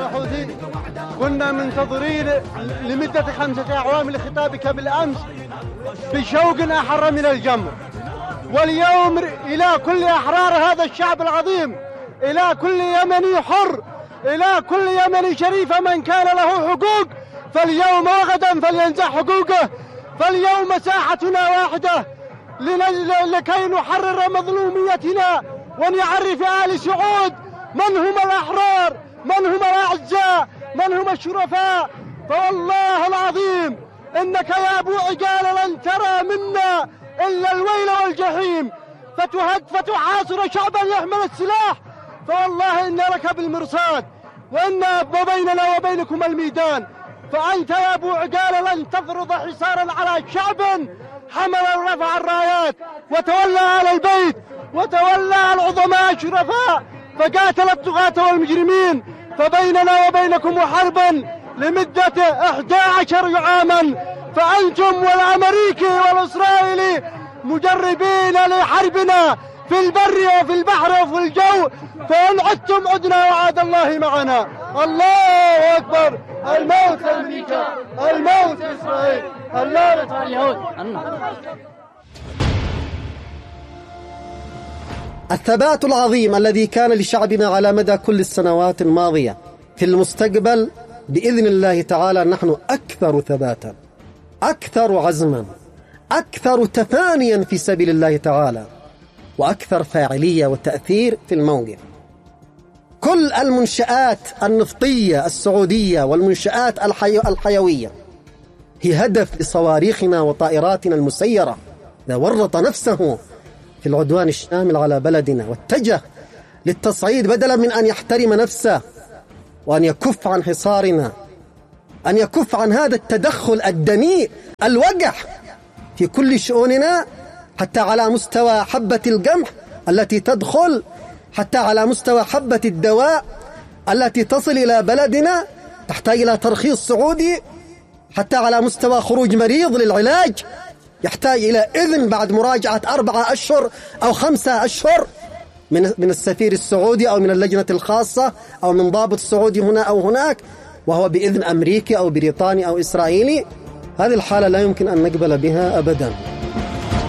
حوثي، كنا منتظرين لمدة 5 أعوام لخطابك بالأمس بشوق أحر من الجمر، واليوم إلى كل أحرار هذا الشعب العظيم، إلى كل يمني حر، إلى كل يمني شريف من كان له حقوق فاليوم وغدا فلينزع حقوقه. فاليوم ساحتنا واحدة لكي نحرر مظلوميتنا ونعرف آل سعود من هم الأحرار، من هم الأعزاء، من هم الشرفاء. فوالله العظيم إنك يا أبو عقال لن ترى منا إلا الويل والجحيم، فتحاصر شعبا يحمل السلاح. فوالله إن لك بالمرصاد، وإن بيننا وبينكم الميدان. فأنت يا أبو عقال لن تفرض حصارا على شعب حمل ورفع الرايات وتولى على البيت وتولى العظماء الشرفاء فقاتل الطغاة والمجرمين. فبيننا وبينكم حرب لمدة 11 عاما، فأنتم والأمريكي والإسرائيلي مجربين لحربنا في البر وفي البحر وفي الجو، فإن عدتم عدنا وعاد الله معنا. الله أكبر. الموت لأمريكا، الموت لإسرائيل، اللعنة على اليهود. الثبات العظيم الذي كان لشعبنا على مدى كل السنوات الماضية في المستقبل بإذن الله تعالى نحن أكثر ثباتا، أكثر عزما، أكثر تفانيا في سبيل الله تعالى، وأكثر فاعلية وتأثير في الموقف. كل المنشآت النفطية السعودية والمنشآت الحيوية هي هدف لصواريخنا وطائراتنا المسيرة. إذا ورط نفسه في العدوان الشامل على بلدنا واتجه للتصعيد بدلا من أن يحترم نفسه وأن يكف عن حصارنا، أن يكف عن هذا التدخل الدنيء الوقح في كل شؤوننا، حتى على مستوى حبة القمح التي تدخل، حتى على مستوى حبة الدواء التي تصل إلى بلدنا تحتاج إلى ترخيص سعودي، حتى على مستوى خروج مريض للعلاج يحتاج إلى إذن بعد مراجعة 4 أشهر أو 5 أشهر من السفير السعودي أو من اللجنة الخاصة أو من ضابط سعودي هنا أو هناك، وهو بإذن أمريكي أو بريطاني أو إسرائيلي. هذه الحالة لا يمكن أن نقبل بها أبدا.